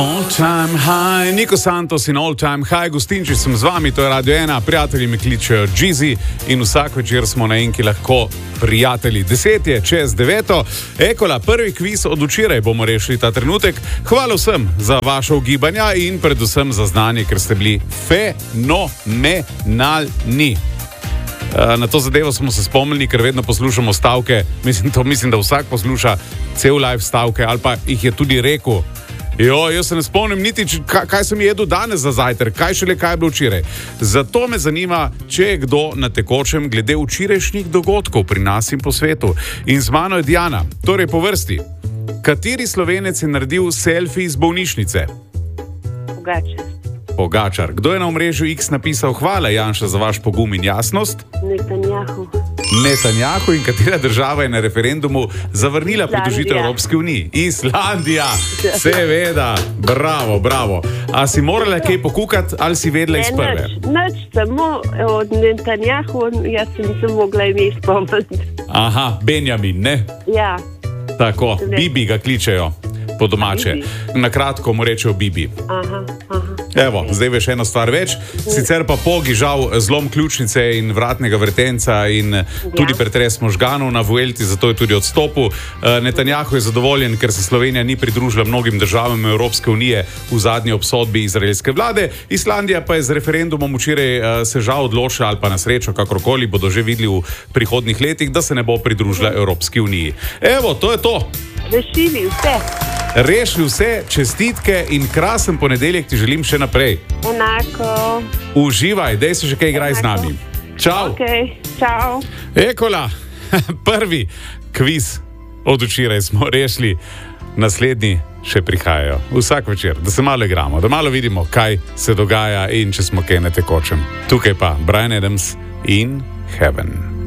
All time high, Niko Santos in all time high, gostinči sem z vami, to je Radio 1, prijatelji me kličejo Jeezy in vsak večer smo na enki lahko prijatelji. 10 je čez 9. Ekola, prvi kviz od včeraj bomo rešili ta trenutek. Hvala vsem za vaše ugibanja in predvsem za znanje, ker ste bili fenomenalni. Na to zadevo smo se spomnili, ker vedno poslušamo stavke, mislim, da vsak posluša cel live stavke ali pa jih je tudi rekel. Jaz se ne spomnim niti, kaj sem jedel danes za zajtrk, kaj je bilo včeraj. Zato me zanima, če je kdo na tekočem glede včerajšnjih dogodkov pri nas in po svetu. In z mano je Diana, torej po vrsti. Kateri Slovenec je naredil selfie iz bolnišnice? Pogačar. Kdo je na omrežju X napisal hvala Janša za vaš pogum in jasnost? Netanjahu. In katera država je na referendumu zavrnila pridružitev Evropski uniji? Islandija. Seveda. Bravo. A si morala kaj pokukati ali si vedela iz prve? Nič, samo od Netanjahu, jaz sem se mogla ime spomniti. Aha, Benjamin, ne? Ja. Tako, Bibi ga kličejo po domače. Na kratko mu rečejo Bibi. Aha. Evo, zdaj veš eno stvar več. Sicer pa Pogi žal zlom ključnice in vratnega vretenca in tudi pretres možganov na Vuelti, zato je tudi odstopil. Netanjahu je zadovoljen, ker se Slovenija ni pridružila mnogim državam Evropske unije v zadnji obsodbi izraelske vlade. Islandija pa je z referendumom včeraj se žal odločila, ali pa na srečo, kakorkoli, bodo že videli v prihodnih letih, da se ne bo pridružila Evropski uniji. Evo, to je to. Rešili vse, čestitke in krasen ponedeljek ti želim še naprej. Enako. Uživaj, dej se že kaj igraj z nami. Čau. Okay, čau. Ekola, prvi kviz od včeraj smo rešili, naslednji še prihajajo. Vsak večer, da se malo igramo, da malo vidimo, kaj se dogaja in če smo kaj na tekočem. Tukaj pa Bryan Adams in Heaven.